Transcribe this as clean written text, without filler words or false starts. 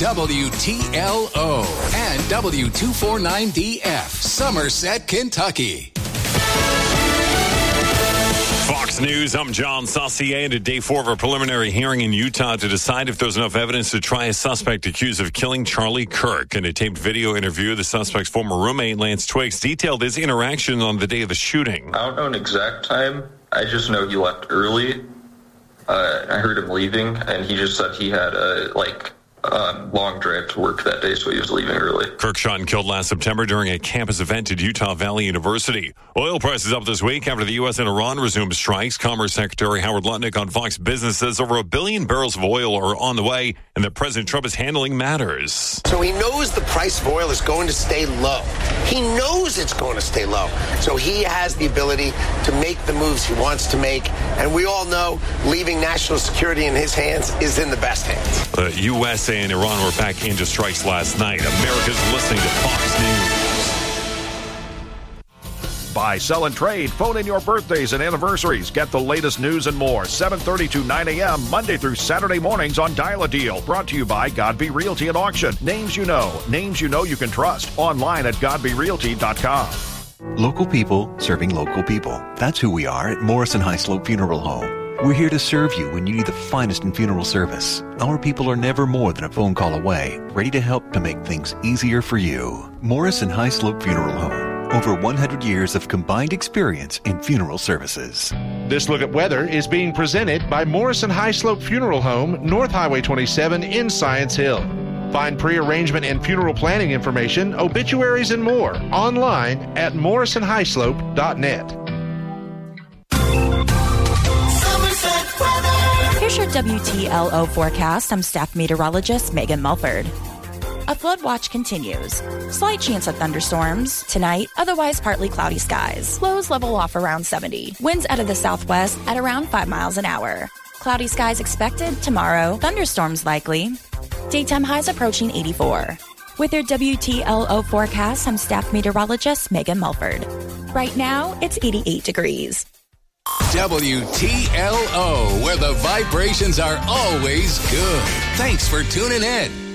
WTLO and W249DF, Somerset, Kentucky. Fox News, I'm John Saucier, and day 4 of a preliminary hearing in Utah to decide if there's enough evidence to try a suspect accused of killing Charlie Kirk. In a taped video interview, the suspect's former roommate, Lance Twiggs, detailed his interaction on the day of the shooting. I don't know an exact time. I just know he left early. I heard him leaving, and he just said he had a long drive to work that day, so he was leaving early. Kirk shot and killed last September during a campus event at Utah Valley University. Oil prices up this week after the U.S. and Iran resumed strikes. Commerce Secretary Howard Lutnick on Fox Business says over 1 billion barrels of oil are on the way and that President Trump is handling matters. So he knows the price of oil is going to stay low. He knows it's going to stay low. So he has the ability to make the moves he wants to make. And we all know leaving national security in his hands is in the best hands. The U.S. and Iran were back into strikes last night. America's listening to Fox News. Buy, sell, and trade. Phone in your birthdays and anniversaries. Get the latest news and more. 7:30 to 9 a.m. Monday through Saturday mornings on Dial-A-Deal. Brought to you by Godby Realty and Auction. Names you know you can trust. Online at GodbyRealty.com. Local people serving local people. That's who we are at Morrison Highslope Funeral Home. We're here to serve you when you need the finest in funeral service. Our people are never more than a phone call away, ready to help to make things easier for you. Morrison Highslope Funeral Home. Over 100 years of combined experience in funeral services. This Look at Weather is being presented by Morrison Highslope Funeral Home, North Highway 27 in Science Hill. Find pre-arrangement and funeral planning information, obituaries, and more online at morrisonhighslope.net. Here's your WTLO forecast. I'm staff meteorologist Megan Mulford. A flood watch continues. Slight chance of thunderstorms tonight, otherwise partly cloudy skies. Lows level off around 70. Winds out of the southwest at around 5 miles an hour. Cloudy skies expected tomorrow. Thunderstorms likely. Daytime highs approaching 84. With your WTLO forecast, I'm staff meteorologist Megan Mulford. Right now, it's 88 degrees. WTLO, where the vibrations are always good. Thanks for tuning in.